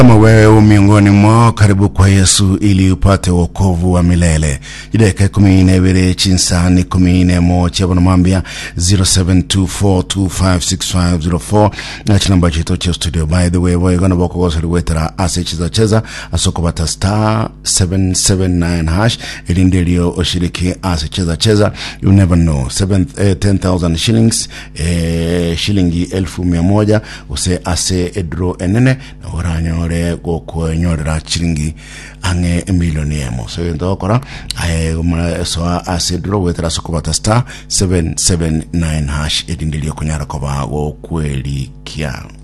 Kama wewe miongoni mwa, karibu kwa Yesu ili upate wokovu wa milele. Jideka 12 chinsani 11 wanamwambia 0724256504 na namba chetu cha studio. By the way, we're gonna walk over wetera cheza asoko bata *779# ili ndio ushiriki cheza. You never know. 10,000 shillings, shilingi 1,100 use edro enene na oranyo go kwenyorera chiringi ange milioniemo. So ndokora so asedro wetera sokobata *779# edindilio kunyara koba go kweli kia.